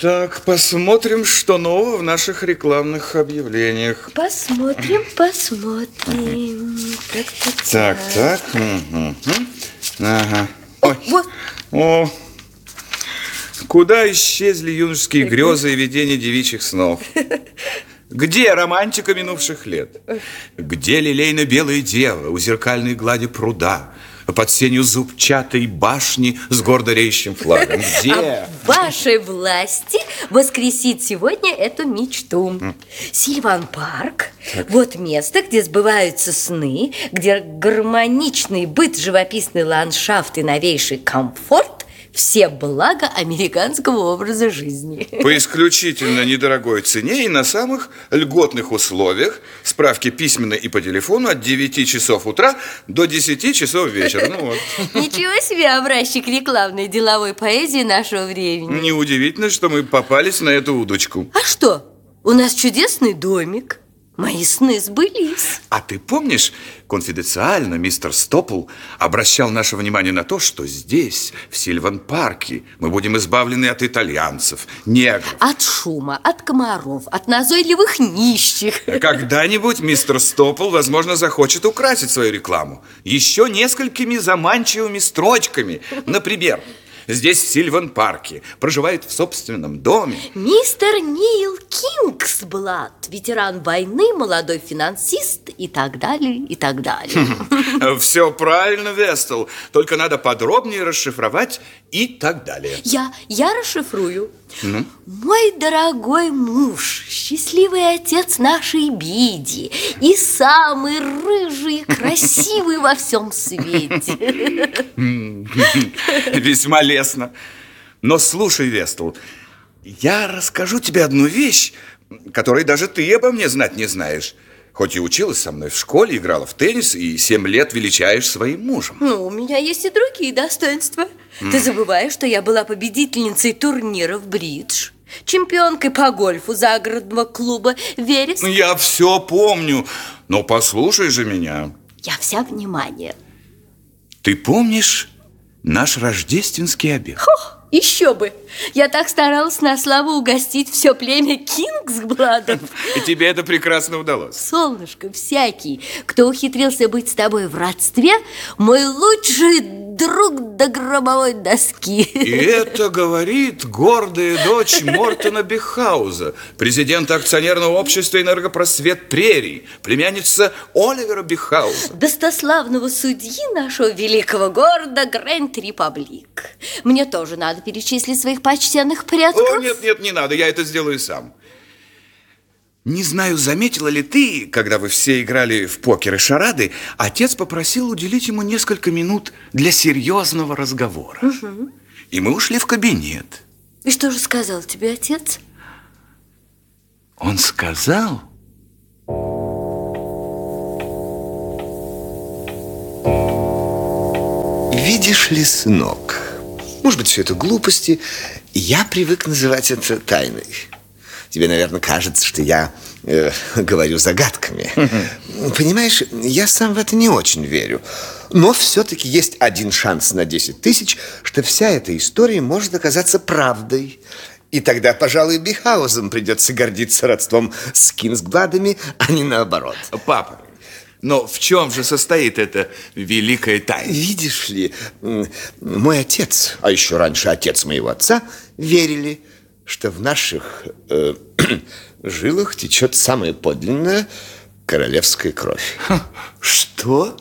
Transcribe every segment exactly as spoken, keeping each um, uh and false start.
Так, посмотрим, что нового в наших рекламных объявлениях. Посмотрим, посмотрим. Так, так, так. Так, так. Угу. Ага. Ой. Вот. О. Куда исчезли юношеские грезы и видения девичьих снов? Где романтика минувших лет? Где лилейно-белые девы у зеркальной глади пруда, под сенью зубчатой башни с гордо реющим флагом? Где? А в вашей власти воскресить сегодня эту мечту. Mm. Сильван Парк. Так. Вот место, где сбываются сны, где гармоничный быт, живописный ландшафт и новейший комфорт. Все блага американского образа жизни. По исключительно недорогой цене и на самых льготных условиях. Справки письменно и по телефону от девяти часов утра до десяти часов вечера. Ну вот. Ничего себе образчик рекламной деловой поэзии нашего времени. Неудивительно, что мы попались на эту удочку. А что? У нас чудесный домик. Мои сны сбылись. А ты помнишь, конфиденциально мистер Стопл обращал наше внимание на то, что здесь, в Сильван-парке, мы будем избавлены от итальянцев, негров. От шума, от комаров, от назойливых нищих. Когда-нибудь мистер Стопл, возможно, захочет украсить свою рекламу еще несколькими заманчивыми строчками. Например, здесь, в Сильван-парке, проживает в собственном доме мистер Нил Кингсблад, ветеран войны, молодой финансист и так далее, и так далее. Все правильно, Вестл. Только надо подробнее расшифровать и так далее. Я, я расшифрую. Ну? Мой дорогой муж, счастливый отец нашей Биди и самый рыжий и красивый во всем свете. Весьма лестно. Но слушай, Вестл, я расскажу тебе одну вещь, которой даже ты обо мне знать не знаешь. Хоть и училась со мной в школе, играла в теннис и семь лет величаешь своим мужем. Ну, у меня есть и другие достоинства. Mm. Ты забываешь, что я была победительницей турнира в бридж, чемпионкой по гольфу загородного клуба «Вереск». Я все помню, но послушай же меня. Я вся внимание. Ты помнишь наш рождественский обед? Хо, еще бы! Я так старалась на славу угостить все племя Кингсбладов. И тебе это прекрасно удалось. Солнышко, всякий, кто ухитрился быть с тобой в родстве, мой лучший друг до гробовой доски. И это говорит гордая дочь Мортона Бихауза, президента акционерного общества «Энергопросвет Прерий», племянница Оливера Бихауза, достославного судьи нашего великого города Грэнд Репаблик. Мне тоже надо перечислить своих почтенных предков. О, нет, нет, не надо, я это сделаю сам. Не знаю, заметила ли ты, когда вы все играли в покер и шарады, отец попросил уделить ему несколько минут для серьезного разговора. Угу. И мы ушли в кабинет. И что же сказал тебе отец? Он сказал... Видишь ли, сынок, может быть, все это глупости, я привык называть это тайной. Тебе, наверное, кажется, что я э, говорю загадками. Понимаешь, я сам в это не очень верю. Но все-таки есть один шанс на десять тысяч, что вся эта история может оказаться правдой. И тогда, пожалуй, Бихаузам придется гордиться родством с Кингсбладами, а не наоборот. Папа, но в чем же состоит эта великая тайна? Видишь ли, мой отец, а еще раньше отец моего отца, верили, что в наших э, жилах течет самая подлинная королевская кровь. Что?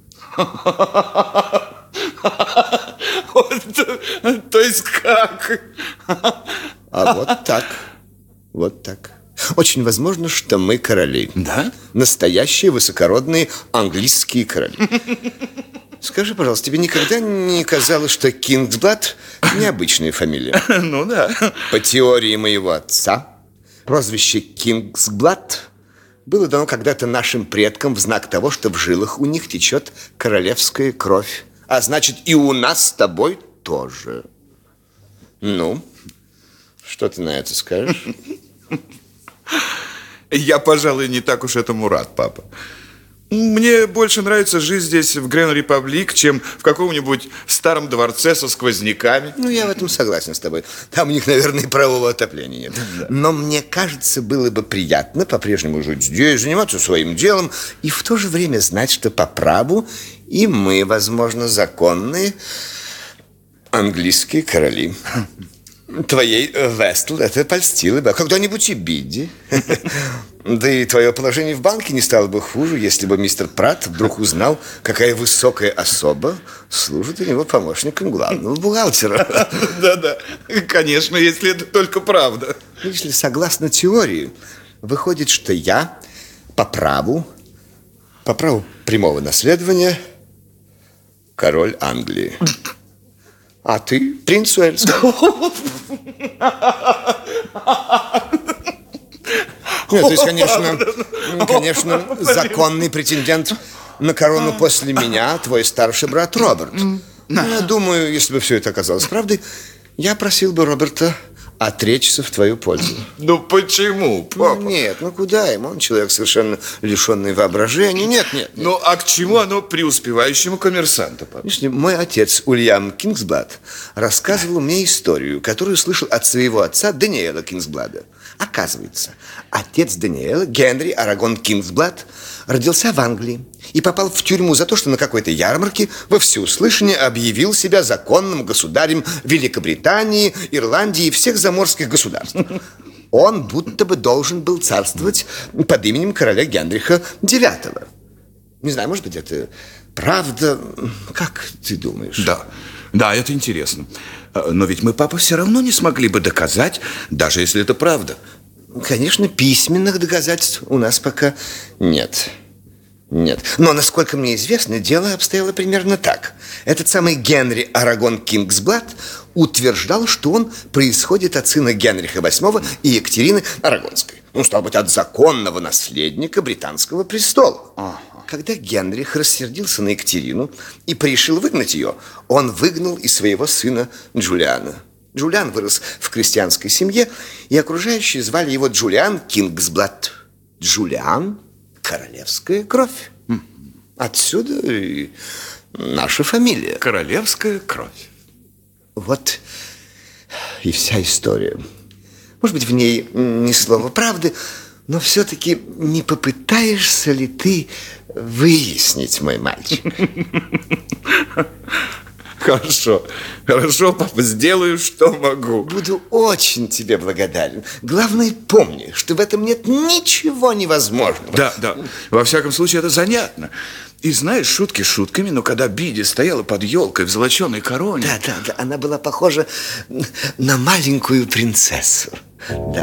То есть как? А вот так, вот так. Очень возможно, что мы короли. Да? Настоящие высокородные английские короли. Скажи, пожалуйста, тебе никогда не казалось, что Кингсблад необычная фамилия? Ну да. По теории моего отца, прозвище Кингсблад было дано когда-то нашим предкам в знак того, что в жилах у них течет королевская кровь. А значит, и у нас с тобой тоже. Ну, что ты на это скажешь? Я, пожалуй, не так уж этому рад, папа. Мне больше нравится жить здесь, в Грен Репаблик, чем в каком-нибудь старом дворце со сквозняками. Ну, я в этом согласен с тобой. Там у них, наверное, и правового отопления нет. Да. Но мне кажется, было бы приятно по-прежнему жить здесь, заниматься своим делом и в то же время знать, что по праву и мы, возможно, законные английские короли. Твоей Вестл это польстило бы. А когда-нибудь и Бидди. Да и твое положение в банке не стало бы хуже, если бы мистер Пратт вдруг узнал, какая высокая особа служит у него помощником главного бухгалтера. Да-да, конечно, если это только правда. Если согласно теории, выходит, что я по праву, по праву прямого наследования король Англии. А ты принц Уэльский. Нет, то есть, конечно, конечно, законный претендент на корону после меня твой старший брат Роберт. Но я думаю, если бы все это оказалось правдой, я просил бы Роберта отречься в твою пользу. Ну почему, папа? Ну, нет, ну куда ему? Он человек совершенно лишенный воображения. Нет, нет, нет. Ну а к чему оно преуспевающему коммерсанту, папа? Видишь ли, мой отец Уильям Кингсблад рассказывал мне историю, которую слышал от своего отца Даниэла Кингсблада. Оказывается, отец Даниэла, Генри Арагон Кингсблад, родился в Англии и попал в тюрьму за то, что на какой-то ярмарке во всеуслышание объявил себя законным государем Великобритании, Ирландии и всех заморских государств. Он будто бы должен был царствовать под именем короля Генриха девятого. Не знаю, может быть, это правда. Как ты думаешь? Да, да, это интересно. Но ведь мы, папа, все равно не смогли бы доказать, даже если это правда. Конечно, письменных доказательств у нас пока нет. Нет. Но, насколько мне известно, дело обстояло примерно так. Этот самый Генри Арагон Кингсблад утверждал, что он происходит от сына Генриха восьмого и Екатерины Арагонской. Ну, стало быть, от законного наследника британского престола. Ага. Когда Генрих рассердился на Екатерину и порешил выгнать ее, он выгнал и своего сына Джулиана. Джулиан вырос в крестьянской семье, и окружающие звали его Джулиан Кингсблад. Джулиан – королевская кровь. Отсюда и наша фамилия. Королевская кровь. Вот и вся история. Может быть, в ней ни слова правды, но все-таки не попытаешься ли ты выяснить, мой мальчик? Хорошо, хорошо, папа, сделаю, что могу. Буду очень тебе благодарен. Главное, помни, что в этом нет ничего невозможного. Да, да, во всяком случае, это занятно. И знаешь, шутки шутками, но когда Бидди стояла под елкой в золоченой короне... Да, да, да, она была похожа на маленькую принцессу. Да.